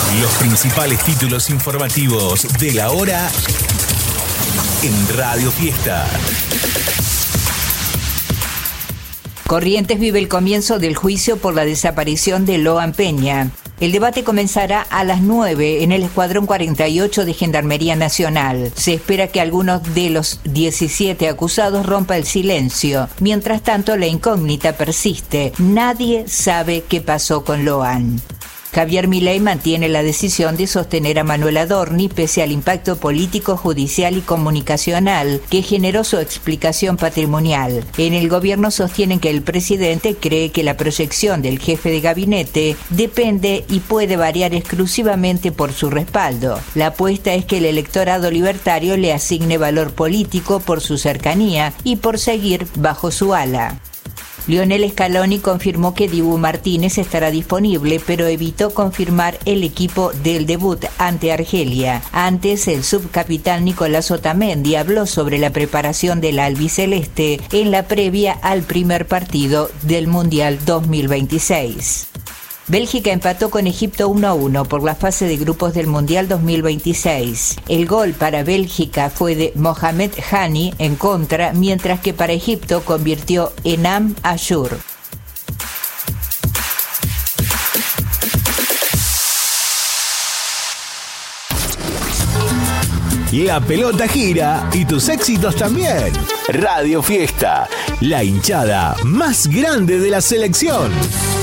Los principales títulos informativos de la hora en Radio Fiesta. Corrientes vive el comienzo del juicio por la desaparición de Loan Peña. El debate comenzará a las 9 en el Escuadrón 48 de Gendarmería Nacional. Se espera que algunos de los 17 acusados rompa el silencio. Mientras tanto, la incógnita persiste. Nadie sabe qué pasó con Loan. Javier Milei mantiene la decisión de sostener a Manuel Adorni pese al impacto político, judicial y comunicacional que generó su explicación patrimonial. En el gobierno sostienen que el presidente cree que la proyección del jefe de gabinete depende y puede variar exclusivamente por su respaldo. La apuesta es que el electorado libertario le asigne valor político por su cercanía y por seguir bajo su ala. Lionel Scaloni confirmó que Dibu Martínez estará disponible, pero evitó confirmar el equipo del debut ante Argelia. Antes, el subcapitán Nicolás Otamendi habló sobre la preparación del albiceleste en la previa al primer partido del Mundial 2026. Bélgica empató con Egipto 1-1 por la fase de grupos del Mundial 2026. El gol para Bélgica fue de Mohamed Hani en contra, mientras que para Egipto convirtió Enam Ashur. La pelota gira y tus éxitos también. Radio Fiesta, la hinchada más grande de la selección.